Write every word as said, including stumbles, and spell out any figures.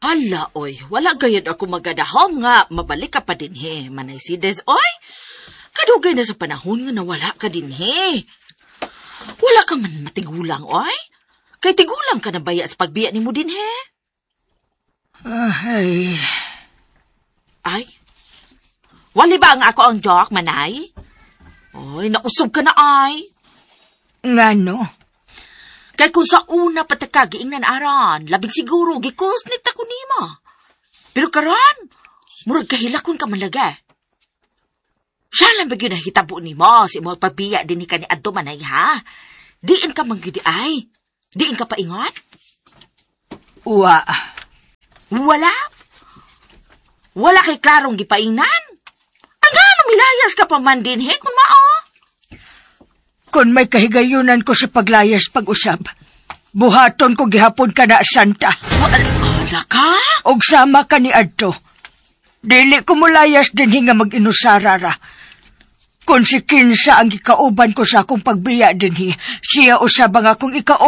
Hala, oy, wala gayad ako magadahom nga, mabalik ka pa din he. Manay si Des, oy. Kadugay na sa panahon nga nawala ka din he. Wala ka man matigulang, oy. Kay tigulang ka na baya sa pagbiya ni mo din he. Ay. Ay? Wali ba nga ako ang joke, manay? Oy, nausog ka na, ay. Ngano? Kay kung sa una patakagiing nan aran, labing siguro gikusnit ako nima. Pero karon, murag kahilakon ka malaga. Siya lang bagyo na hitabo ni mo, si mo pagbiya din ni ka ni Adto manay ha. Diin ka manggidi ay. Diin ka paingot? Uwa. Wala? Wala kay klarong gipaingnan? Ang ano milayas ka pa man din he, kung mao? Kung may kahigayunan ko sa paglayas pag-usab, buhaton ko gihapon ka na, Santa. Wala ka? Og sama ka ni Adto. Dili ko mulayas din hinga mag-inusarara. Kung si Kinsa ang ikauban ko sa akong pagbiya din hi, siya usab ang akong ikauban.